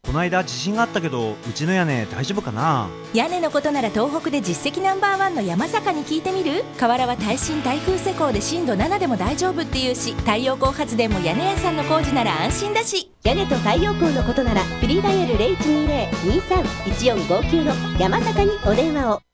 この間地震があったけど、うちの屋根大丈夫かな？ 屋根のことなら東北で実績No.1の山坂に聞いてみる？河原は耐震耐風施工で震度7でも大丈夫っていうし、太陽光発電も屋根屋さんの工事なら安心だし。 屋根と太陽光のことならフリーダイヤル0120-23-1459の山坂にお電話を。